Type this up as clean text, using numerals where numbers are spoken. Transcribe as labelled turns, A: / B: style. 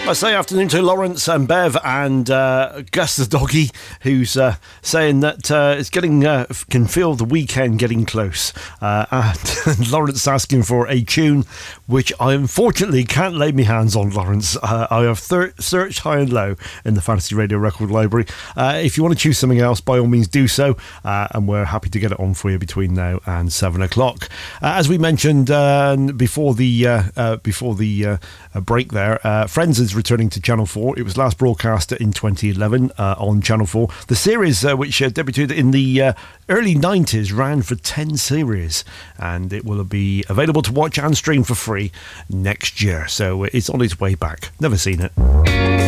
A: I say afternoon to Lawrence and Bev and Gus the doggy, who's saying that it's getting can feel the weekend getting close. And Lawrence asking for a tune, which I unfortunately can't lay my hands on, Lawrence. I have searched high and low in the Fantasy Radio Record Library. If you want to choose something else, by all means do so, and we're happy to get it on for you between now and 7 o'clock. As we mentioned before the break there, Friends is returning to Channel 4. It was last broadcast in 2011 on Channel 4. The series, which debuted in the early 90s, ran for 10 series, and it will be available to watch and stream for free next year. So it's on its way back. Never seen it.